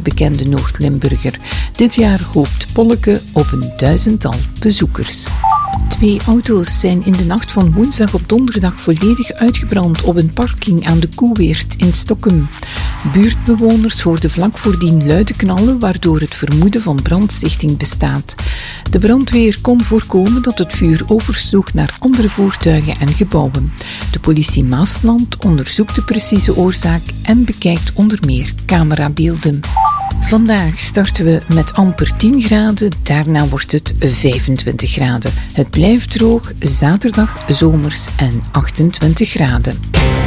bekende Noord-Limburger. Dit jaar hoopt Polleke op een 1000-tal bezoekers. 2 auto's zijn in de nacht van woensdag op donderdag volledig uitgebrand op een parking aan de Koeweert in Stokkum. Buurtbewoners hoorden vlak voordien luide knallen, waardoor het vermoeden van brandstichting bestaat. De brandweer kon voorkomen dat het vuur oversloeg naar andere voertuigen en gebouwen. De politie Maasland onderzoekt de precieze oorzaak en bekijkt onder meer camerabeelden. Vandaag starten we met amper 10 graden, daarna wordt het 25 graden. Het blijft droog, zaterdag zomers en 28 graden.